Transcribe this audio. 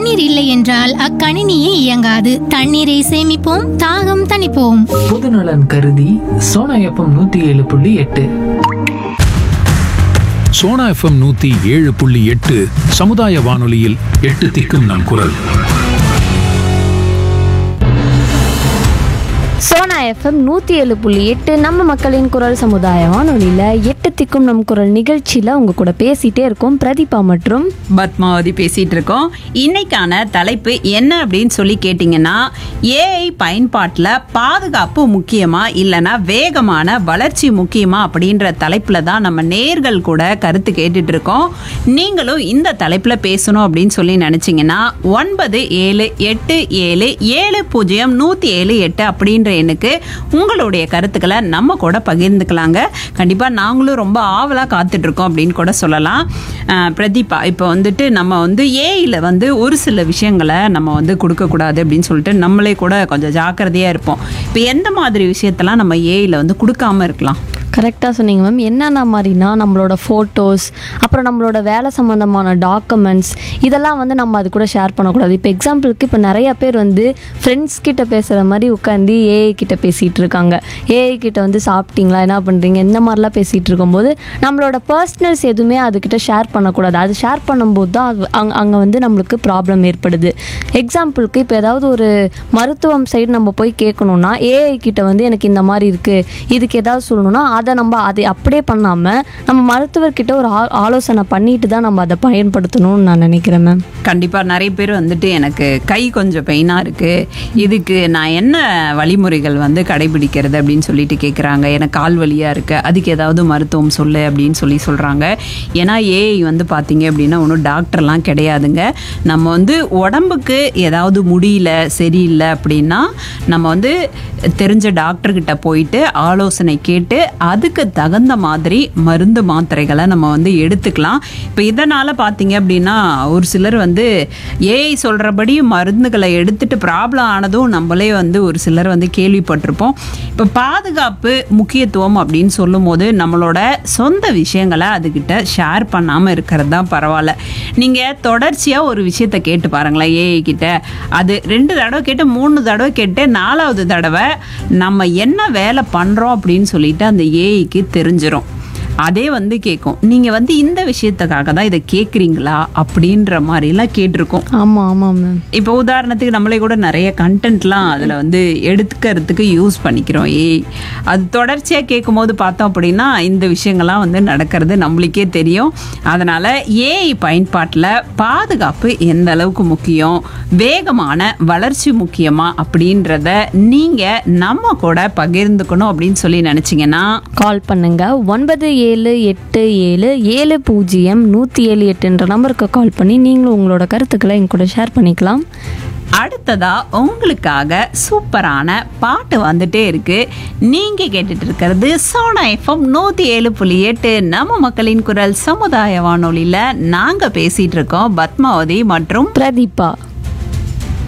தண்ணீர் இல்லை என்றால் அக்கணினியே இயங்காது. தண்ணீரை சேமிப்போம், தாகம் தணிப்போம். பொதுநலன் கருதி சோனா எஃப்எம் 107.8. சோனா எஃப்எம் 107.8 சமுதாய வானொலியில் 8 திக்கும் நம் குரல். சோனா எஃப்எம் 107.8 நம்ம மக்களின் குரல் சமுதாய வானொலியில் 8 திக்கும் நம் குரல் நிகழ்ச்சியில் உங்க கூட பேசிட்டே இருக்கோம். பிரதீபா மற்றும் பத்மாவதி பேசிட்டு இருக்கோம். இன்னைக்கான தலைப்பு என்ன அப்படின்னு சொல்லி கேட்டிங்கன்னா, ஏஐ பயன்பாட்டில் பாதுகாப்பு முக்கியமா இல்லைன்னா வேகமான வளர்ச்சி முக்கியமா அப்படின்ற தலைப்பில் தான் நம்ம நேர்கள் கூட கருத்து கேட்டுட்டு இருக்கோம். நீங்களும் இந்த தலைப்பில் பேசணும் அப்படின்னு சொல்லி நினச்சிங்கன்னா 9787700178 அப்படின்ற எண்ணுக்கு உங்களுடைய கருத்துக்களை நம்ம கூட பகிர்ந்துக்கலாங்க. கண்டிப்பாக நாங்களும் ரொம்ப ஆவலாக காத்துட்டு இருக்கோம் அப்படின்னு கூட சொல்லலாம். பிரதீபா, இப்போ வந்துட்டு நம்ம வந்து ஏஐயில் வந்து ஒரு சில விஷயங்களை நம்ம வந்து கொடுக்கக்கூடாது அப்படின்னு சொல்லிட்டு நம்மளே கூட கொஞ்சம் ஜாக்கிரதையாக இருப்போம். இப்போ எந்த மாதிரி விஷயத்தெல்லாம் நம்ம ஏஐயில் வந்து கொடுக்காம இருக்கலாம்? கரெக்டாக சொன்னீங்க மேம். என்னென்ன மாதிரினா நம்மளோட ஃபோட்டோஸ், அப்புறம் நம்மளோட வேலை சம்மந்தமான டாக்குமெண்ட்ஸ், இதெல்லாம் வந்து நம்ம அது கூட ஷேர் பண்ணக்கூடாது. இப்போ எக்ஸாம்பிளுக்கு இப்போ நிறைய பேர் வந்து ஃப்ரெண்ட்ஸ் கிட்ட பேசுகிற மாதிரி உட்காந்து ஏஐ கிட்ட பேசிகிட்டு இருக்காங்க. ஏஐ கிட்ட வந்து சாப்பிட்டீங்களா, என்ன பண்ணுறீங்க, இந்த மாதிரிலாம் பேசிகிட்டு இருக்கும்போது நம்மளோட பர்சனல்ஸ் எதுவுமே அதுக்கிட்ட ஷேர் பண்ணக்கூடாது. அது ஷேர் பண்ணும்போது தான் அங்கே வந்து நம்மளுக்கு ப்ராப்ளம் ஏற்படுது. எக்ஸாம்பிளுக்கு இப்போ ஏதாவது ஒரு மருத்துவம் சைடு நம்ம போய் கேட்கணுன்னா ஏஐ கிட்ட வந்து எனக்கு இந்த மாதிரி இருக்குது, இதுக்கு ஏதாவது சொல்லணும்னா அதை அப்படியே பண்ணாமல் நம்ம மருத்துவர்கிட்ட ஒரு ஆலோசனை பண்ணிட்டு தான் நம்ம அதை பயன்படுத்தணும்னு நான் நினைக்கிறேன் மேம். கண்டிப்பாக நிறைய பேர் வந்துட்டு எனக்கு கை கொஞ்சம் பெயினாக இருக்குது, இதுக்கு நான் என்ன வழிமுறைகள் வந்து கடைபிடிக்கிறது அப்படின்னு சொல்லிட்டு கேட்குறாங்க. எனக்கு கால் வலியாக இருக்குது, அதுக்கு ஏதாவது மருத்துவம் சொல்லு அப்படின்னு சொல்கிறாங்க. ஏன்னா ஏஐ வந்து பார்த்தீங்க அப்படின்னா ஒன்றும் டாக்டர்லாம் கிடையாதுங்க. நம்ம வந்து உடம்புக்கு ஏதாவது முடியல, சரியில்லை அப்படின்னா நம்ம வந்து தெரிஞ்ச டாக்டர்கிட்ட போயிட்டு ஆலோசனை கேட்டு அதுக்கு தகுந்த மாதிரி மருந்து மாத்திரைகளை நம்ம வந்து எடுத்துக்கலாம். இப்போ இதனால் பார்த்தீங்க அப்படின்னா ஒரு சிலர் வந்து ஏஐ சொல்கிறபடி மருந்துகளை எடுத்துட்டு ப்ராப்ளம் ஆனதும் நம்மளே வந்து ஒரு சிலர் வந்து கேள்விப்பட்டிருப்போம். இப்போ பாதுகாப்பு முக்கியத்துவம் அப்படின்னு சொல்லும் போது நம்மளோட சொந்த விஷயங்களை அதுக்கிட்ட ஷேர் பண்ணாமல் இருக்கிறது தான் பரவாயில்ல. நீங்கள் தொடர்ச்சியாக ஒரு விஷயத்தை கேட்டு பாருங்களேன் ஏஐ கிட்ட. அது 2 தடவை கேட்டு 3 தடவை கேட்டு 4வது தடவை நம்ம என்ன வேலை பண்ணுறோம் அப்படின்னு சொல்லிட்டு அந்த ஏஐக்கு தெரிஞ்சிடும். அதே வந்து கேட்கும், நீங்கள் வந்து இந்த விஷயத்துக்காக தான் இதை கேட்குறீங்களா அப்படின்ற மாதிரிலாம் கேட்டிருக்கோம். ஆமாம் ஆமாம் மேம். இப்போ உதாரணத்துக்கு நம்மளே கூட நிறைய கண்டென்ட்லாம் அதில் வந்து எடுத்துக்கிறதுக்கு யூஸ் பண்ணிக்கிறோம். அது தொடர்ச்சியாக கேட்கும் போது பார்த்தோம் அப்படின்னா இந்த விஷயங்கள்லாம் வந்து நடக்கிறது நம்மளுக்கே தெரியும். அதனால் ஏஐ பயன்பாட்டில் பாதுகாப்பு எந்த அளவுக்கு முக்கியம், வேகமான வளர்ச்சி முக்கியமா அப்படின்றத நீங்கள் நம்ம கூட பகிர்ந்துக்கணும் அப்படின்னு சொல்லி நினச்சிங்கன்னா கால் பண்ணுங்க 9787700178 நம்பருக்கு கால் பண்ணி நீங்களும் உங்களோட கருத்துக்களை எங்க கூட ஷேர் பண்ணிக்கலாம். அடுத்ததா உங்களுக்காக சூப்பரான பாட்டு வந்துட்டே இருக்கு. நீங்க கேட்டுட்டு இருக்கிறது சோனா எஃப்எம் 107.8 நம்ம மக்களின் குரல் சமுதாய வானொலியில நாங்க பேசிட்டு இருக்கோம் பத்மாவதி மற்றும் பிரதீபா.